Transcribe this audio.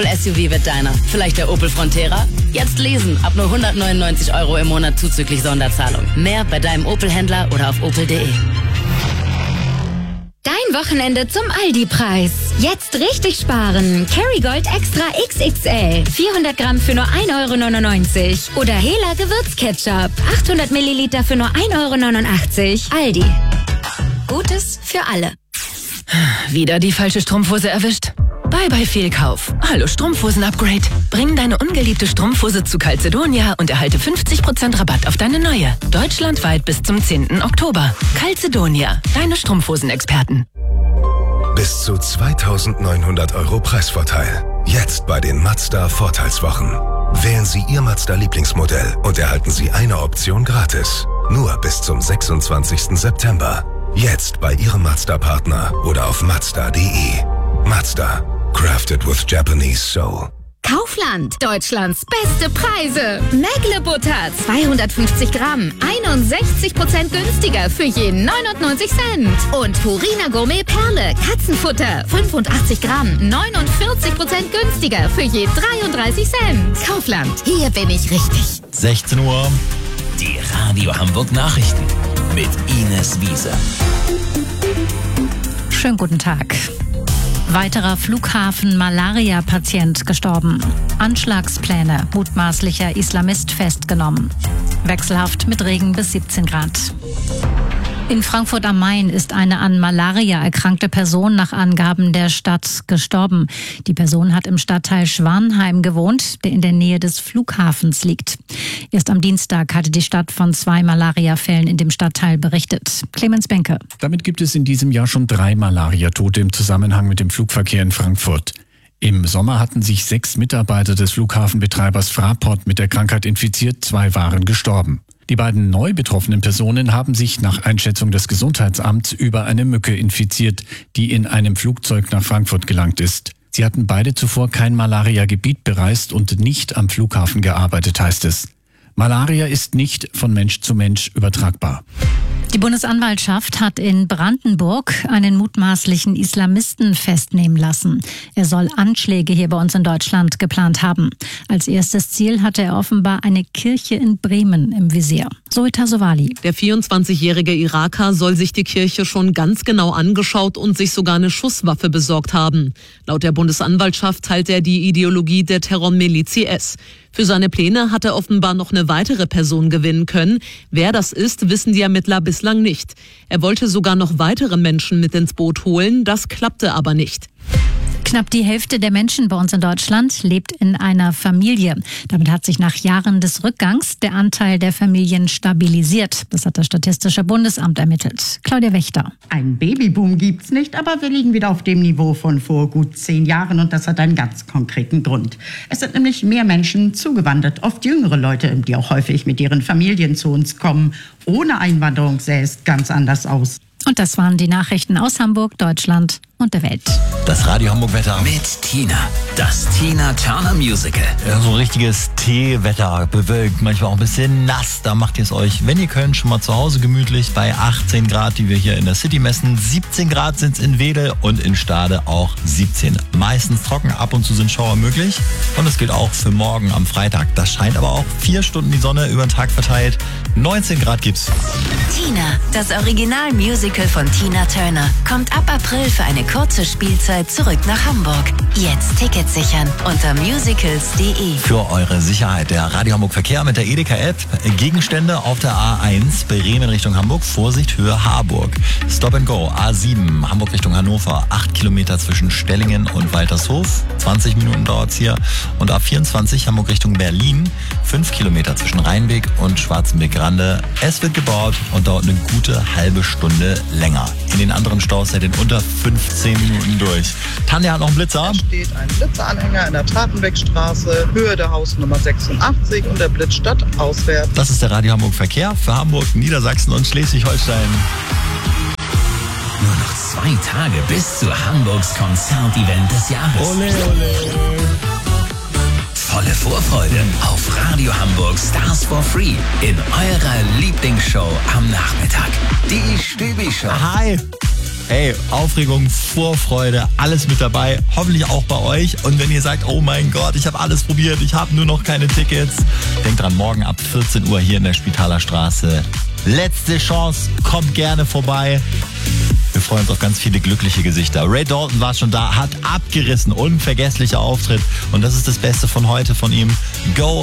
SUV wird deiner. Vielleicht der Opel Frontera? Jetzt lesen, ab nur 199 € im Monat zuzüglich Sonderzahlung. Mehr bei deinem Opel-Händler oder auf opel.de. Dein Wochenende zum Aldi-Preis. Jetzt richtig sparen. Kerrygold Extra XXL. 400 Gramm für nur 1,99 €. Oder Hela Gewürzketchup. 800 Milliliter für nur 1,89 €. Aldi. Gutes für alle. Wieder die falsche Strumpfhose erwischt? Bye Fehlkauf. Hallo Strumpfhosen-Upgrade. Bring deine ungeliebte Strumpfhose zu Calzedonia und erhalte 50% Rabatt auf deine neue. Deutschlandweit bis zum 10. Oktober. Calzedonia, deine Strumpfhosenexperten. Bis zu 2.900 € Preisvorteil. Jetzt bei den Mazda Vorteilswochen. Wählen Sie Ihr Mazda-Lieblingsmodell und erhalten Sie eine Option gratis. Nur bis zum 26. September. Jetzt bei Ihrem Mazda-Partner oder auf Mazda.de. Mazda. Crafted with Japanese soul. Kaufland, Deutschlands beste Preise. Mägle-Butter, 250 Gramm, 61% günstiger für je 99 Cent. Und Purina Gourmet Perle, Katzenfutter, 85 Gramm, 49% günstiger für je 33 Cent. Kaufland, hier bin ich richtig. 16 Uhr. Die Radio Hamburg Nachrichten mit Ines Wiese. Schönen guten Tag. Weiterer Flughafen-Malaria-Patient gestorben. Anschlagspläne, mutmaßlicher Islamist festgenommen. Wechselhaft mit Regen bis 17 Grad. In Frankfurt am Main ist eine an Malaria erkrankte Person nach Angaben der Stadt gestorben. Die Person hat im Stadtteil Schwanheim gewohnt, der in der Nähe des Flughafens liegt. Erst am Dienstag hatte die Stadt von 2 Malaria-Fällen in dem Stadtteil berichtet. Clemens Benke. Damit gibt es in diesem Jahr schon 3 Malaria-Tote im Zusammenhang mit dem Flugverkehr in Frankfurt. Im Sommer hatten sich 6 Mitarbeiter des Flughafenbetreibers Fraport mit der Krankheit infiziert, 2 waren gestorben. Die beiden neu betroffenen Personen haben sich nach Einschätzung des Gesundheitsamts über eine Mücke infiziert, die in einem Flugzeug nach Frankfurt gelangt ist. Sie hatten beide zuvor kein Malaria-Gebiet bereist und nicht am Flughafen gearbeitet, heißt es. Malaria ist nicht von Mensch zu Mensch übertragbar. Die Bundesanwaltschaft hat in Brandenburg einen mutmaßlichen Islamisten festnehmen lassen. Er soll Anschläge hier bei uns in Deutschland geplant haben. Als erstes Ziel hatte er offenbar eine Kirche in Bremen im Visier. Zoita Sowali. Der 24-jährige Iraker soll sich die Kirche schon ganz genau angeschaut und sich sogar eine Schusswaffe besorgt haben. Laut der Bundesanwaltschaft teilt er die Ideologie der Terrormiliz IS. Für seine Pläne hat er offenbar noch eine weitere Person gewinnen können. Wer das ist, wissen die Ermittler bislang nicht. Er wollte sogar noch weitere Menschen mit ins Boot holen, das klappte aber nicht. Knapp die Hälfte der Menschen bei uns in Deutschland lebt in einer Familie. Damit hat sich nach Jahren des Rückgangs der Anteil der Familien stabilisiert. Das hat das Statistische Bundesamt ermittelt. Claudia Wächter. Einen Babyboom gibt's nicht, aber wir liegen wieder auf dem Niveau von vor gut 10 Jahren und das hat einen ganz konkreten Grund. Es sind nämlich mehr Menschen zugewandert, oft jüngere Leute, die auch häufig mit ihren Familien zu uns kommen. Ohne Einwanderung sähe es ganz anders aus. Und das waren die Nachrichten aus Hamburg, Deutschland und der Welt. Das Radio Hamburg Wetter mit Tina. Das Tina Turner Musical. Ja, so richtiges Teewetter, bewölkt, manchmal auch ein bisschen nass. Da macht ihr es euch, wenn ihr könnt, schon mal zu Hause gemütlich bei 18 Grad, die wir hier in der City messen. 17 Grad sind es in Wedel und in Stade auch 17. Meistens trocken, ab und zu sind Schauer möglich. Und es gilt auch für morgen am Freitag. Das scheint aber auch 4 Stunden die Sonne über den Tag verteilt. 19 Grad gibt's. Tina, das Original-Musical von Tina Turner, kommt ab April für eine kurze Spielzeit zurück nach Hamburg. Jetzt Tickets sichern unter musicals.de. Für eure Sicherheit der Radio Hamburg Verkehr mit der Edeka-App. Gegenstände auf der A1 Bremen Richtung Hamburg. Vorsicht, Höhe Harburg. Stop and Go A7 Hamburg Richtung Hannover. 8 Kilometer zwischen Stellingen und Waltershof. 20 Minuten dauert's hier. Und A24 Hamburg Richtung Berlin. 5 Kilometer zwischen Rheinweg und Schwarzenbeck-Rande. Es wird gebaut und dauert eine gute halbe Stunde länger. In den anderen Staus seid ihr in unter 15 Minuten durch. Tanja hat noch einen Blitzer. Es steht ein Blitzeranhänger in der Tatenbeckstraße, Höhe der Hausnummer 86 und der Blitz stadtauswärts. Das ist der Radio Hamburg Verkehr für Hamburg, Niedersachsen und Schleswig-Holstein. Nur noch 2 Tage bis zu Hamburgs Konzertevent des Jahres. Ole, ole. Volle Vorfreude auf Radio Hamburg Stars for Free in eurer Lieblingsshow am Nachmittag. Die Stübi Show. Hi. Hey, Aufregung, Vorfreude, alles mit dabei. Hoffentlich auch bei euch. Und wenn ihr sagt, oh mein Gott, ich habe alles probiert, ich habe nur noch keine Tickets. Denkt dran, morgen ab 14 Uhr hier in der Spitaler Straße. Letzte Chance, kommt gerne vorbei. Wir freuen uns auf ganz viele glückliche Gesichter. Ray Dalton war schon da, hat abgerissen, unvergesslicher Auftritt. Und das ist das Beste von heute von ihm. Go